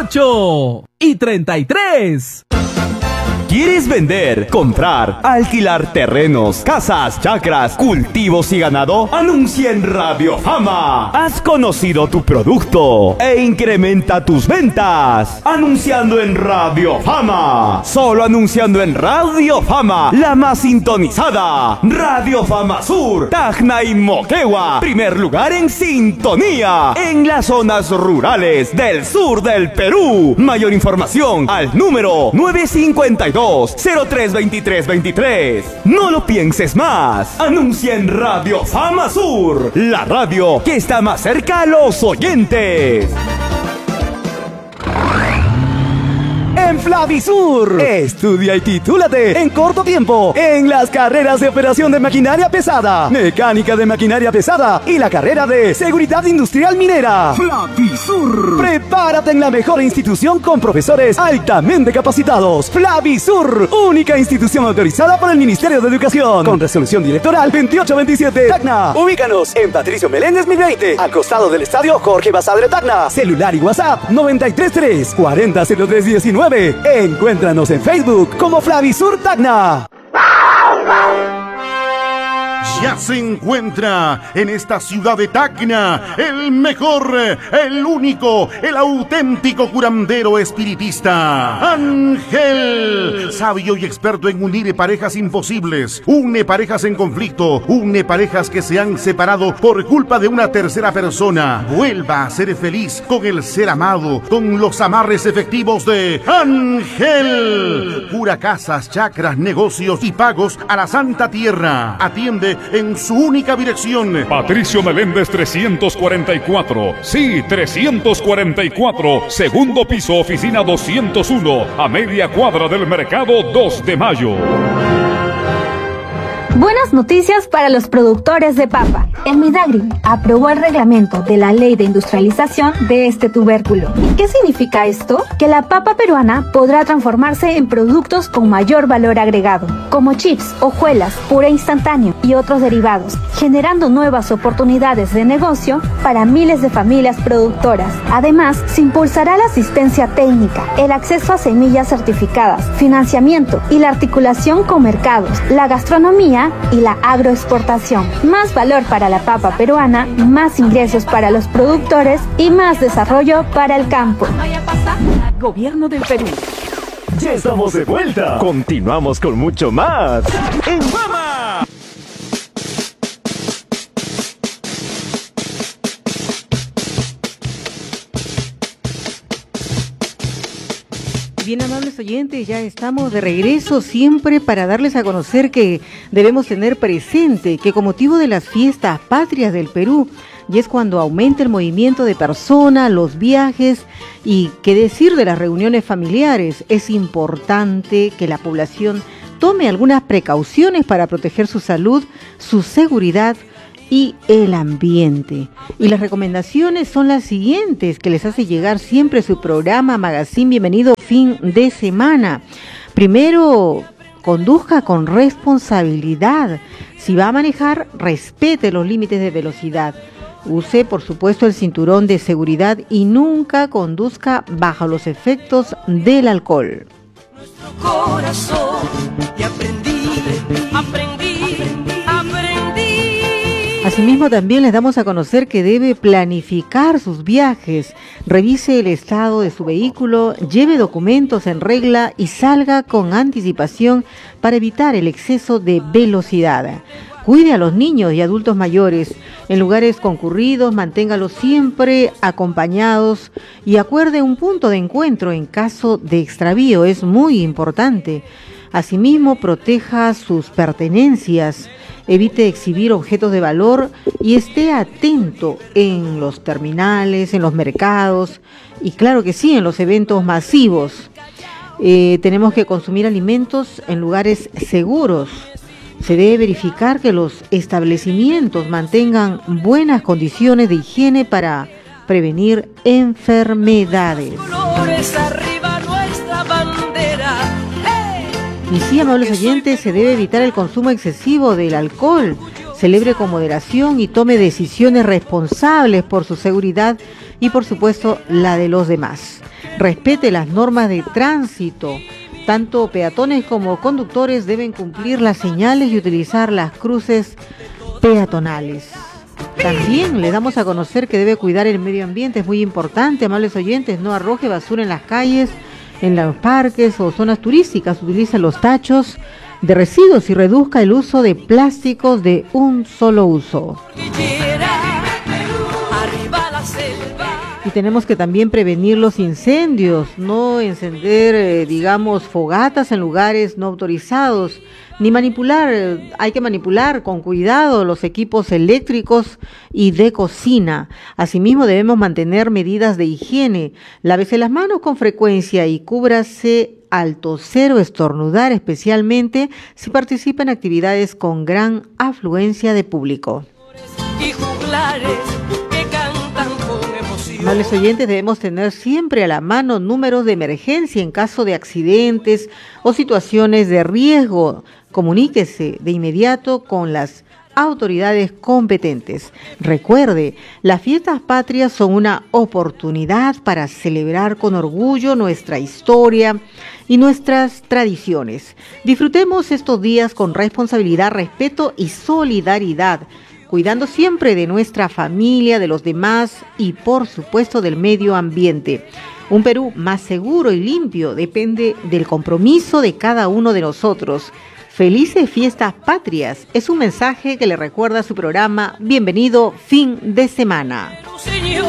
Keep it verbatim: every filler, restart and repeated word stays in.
ocho y treinta y tres. ¿Quieres vender, comprar, alquilar terrenos, casas, chacras, cultivos y ganado? Anuncia en Radio Fama. Has conocido tu producto e incrementa tus ventas. Anunciando en Radio Fama. Solo anunciando en Radio Fama, la más sintonizada. Radio Fama Sur, Tacna y Moquegua. Primer lugar en sintonía en las zonas rurales del sur del Perú. Mayor información al número nueve cinco dos cero tres veintitrés veintitrés. No lo pienses más. Anuncia en Radio Fama Sur, la radio que está más cerca a los oyentes. En Flavisur, estudia y titúlate en corto tiempo en las carreras de operación de maquinaria pesada, mecánica de maquinaria pesada y la carrera de seguridad industrial minera. Flavisur. Prepárate en la mejor institución con profesores altamente capacitados. Flavisur, única institución autorizada por el Ministerio de Educación, con resolución directoral veintiocho veintisiete. Tacna. Ubícanos en Patricio Meléndez mil veinte, al costado del estadio Jorge Basadre Tacna. Celular y WhatsApp noventa y tres tres cuarenta cero tres diecinueve. Encuéntranos en Facebook como Flavisur Tacna. Ya se encuentra en esta ciudad de Tacna el mejor, el único, el auténtico curandero espiritista, Ángel, sabio y experto en unir parejas imposibles, une parejas en conflicto, une parejas que se han separado por culpa de una tercera persona. Vuelva a ser feliz con el ser amado, con los amarres efectivos de Ángel. Cura casas, chacras, negocios y pagos a la Santa Tierra. Atiende en su única dirección. Patricio Meléndez trescientos cuarenta y cuatro. Sí, trescientos cuarenta y cuatro. Segundo piso, oficina doscientos uno. A media cuadra del mercado dos de mayo. Buenas noticias para los productores de papa. El Midagri aprobó el reglamento de la ley de industrialización de este tubérculo. ¿Qué significa esto? Que la papa peruana podrá transformarse en productos con mayor valor agregado, como chips, hojuelas, puré instantáneo y otros derivados, generando nuevas oportunidades de negocio para miles de familias productoras. Además, se impulsará la asistencia técnica, el acceso a semillas certificadas, financiamiento y la articulación con mercados, la gastronomía y la agroexportación. Más valor para la papa peruana, más ingresos para los productores y más desarrollo para el campo. Gobierno del Perú. Ya estamos de vuelta. Continuamos con mucho más en Fama. Bien, amables oyentes, ya estamos de regreso siempre para darles a conocer que debemos tener presente que con motivo de las fiestas patrias del Perú, y es cuando aumenta el movimiento de personas, los viajes y qué decir de las reuniones familiares, es importante que la población tome algunas precauciones para proteger su salud, su seguridad y el ambiente. Y las recomendaciones son las siguientes que les hace llegar siempre su programa Magazine Bienvenido Fin de Semana. Primero, conduzca con responsabilidad. Si va a manejar, respete los límites de velocidad. Use, por supuesto, el cinturón de seguridad y nunca conduzca bajo los efectos del alcohol. Nuestro corazón y aprendí, aprendí, aprendí. Asimismo, también les damos a conocer que debe planificar sus viajes, revise el estado de su vehículo, lleve documentos en regla y salga con anticipación para evitar el exceso de velocidad. Cuide a los niños y adultos mayores en lugares concurridos, manténgalos siempre acompañados y acuerde un punto de encuentro en caso de extravío, es muy importante. Asimismo, proteja sus pertenencias, evite exhibir objetos de valor y esté atento en los terminales, en los mercados y claro que sí, en los eventos masivos. Eh, tenemos que consumir alimentos en lugares seguros. Se debe verificar que los establecimientos mantengan buenas condiciones de higiene para prevenir enfermedades. Y sí, amables oyentes, se debe evitar el consumo excesivo del alcohol. Celebre con moderación y tome decisiones responsables por su seguridad y, por supuesto, la de los demás. respete las normas de tránsito. Tanto peatones como conductores deben cumplir las señales y utilizar las cruces peatonales. También le damos a conocer que debe cuidar el medio ambiente, es muy importante, amables oyentes, no arroje basura en las calles, en los parques o zonas turísticas, utilice los tachos de residuos y reduzca el uso de plásticos de un solo uso. Y tenemos que también prevenir los incendios, no encender, eh, digamos, fogatas en lugares no autorizados, ni manipular, eh, hay que manipular con cuidado los equipos eléctricos y de cocina. Asimismo, debemos mantener medidas de higiene, lávese las manos con frecuencia y cúbrase al toser o estornudar, especialmente si participa en actividades con gran afluencia de público. Y juglares que cantan con emoción. Amables oyentes, debemos tener siempre a la mano números de emergencia en caso de accidentes o situaciones de riesgo. Comuníquese de inmediato con las autoridades competentes. Recuerde, las fiestas patrias son una oportunidad para celebrar con orgullo nuestra historia y nuestras tradiciones. Disfrutemos estos días con responsabilidad, respeto y solidaridad, cuidando siempre de nuestra familia, de los demás y, por supuesto, del medio ambiente. Un Perú más seguro y limpio depende del compromiso de cada uno de nosotros. Felices fiestas patrias es un mensaje que le recuerda su programa Bienvenido Fin de Semana. Señor.